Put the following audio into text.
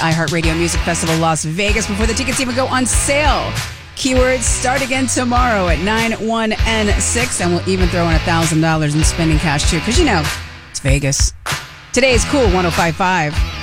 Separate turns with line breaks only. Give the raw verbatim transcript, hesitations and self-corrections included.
iHeartRadio Music Festival Las Vegas before the tickets even go on sale. Keywords start again tomorrow at nine, one, and six, and we'll even throw in one thousand dollars in spending cash too, because you know, it's Vegas. Today is Cool one oh five point five.